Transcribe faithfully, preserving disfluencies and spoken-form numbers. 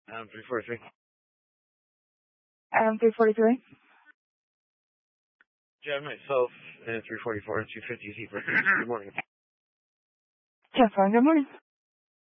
Adam three forty-three. Adam three forty-three. Drive myself and three forty-four, two fifty Z for good morning. Jeff, good morning.